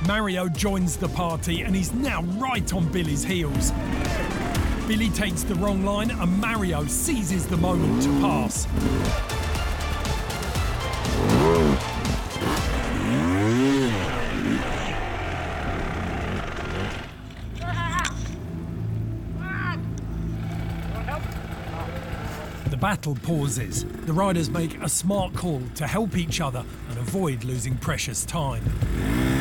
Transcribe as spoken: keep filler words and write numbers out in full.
Mario joins the party and he's now right on Billy's heels. Billy takes the wrong line and Mario seizes the moment to pass. The battle pauses. The riders make a smart call to help each other and avoid losing precious time.